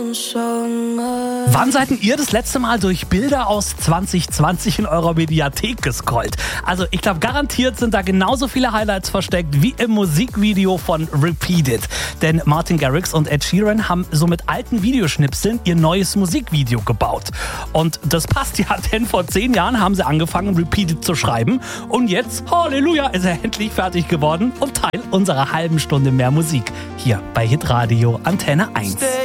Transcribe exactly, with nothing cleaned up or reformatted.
Wann seid denn ihr das letzte Mal durch Bilder aus zwanzig zwanzig in eurer Mediathek gescrollt? Also ich glaube, garantiert sind da genauso viele Highlights versteckt wie im Musikvideo von Repeat It. Denn Martin Garrix und Ed Sheeran haben so mit alten Videoschnipseln ihr neues Musikvideo gebaut. Und das passt ja, denn vor zehn Jahren haben sie angefangen, Repeat It zu schreiben. Und jetzt, Halleluja, ist er endlich fertig geworden und Teil unserer halben Stunde mehr Musik. Hier bei Hitradio Antenne eins.